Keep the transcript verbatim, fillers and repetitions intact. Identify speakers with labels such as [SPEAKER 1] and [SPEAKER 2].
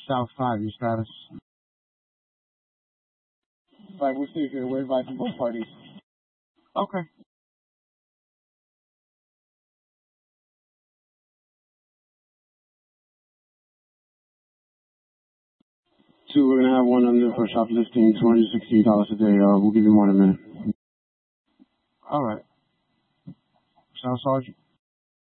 [SPEAKER 1] South five, your status.
[SPEAKER 2] Five, we're safe here. We're advising both parties.
[SPEAKER 1] Okay. Two, we're gonna have one on the for shoplifting, two hundred sixty dollars a day. Uh, we'll give you more in a minute. All right. Sound Sergeant?